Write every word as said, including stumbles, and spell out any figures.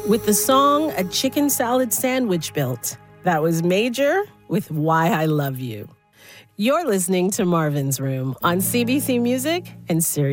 with the song A Chicken Salad Sandwich Built. That was Major with Why I Love You. You're listening to Marvin's Room on C B C Music and Sirius.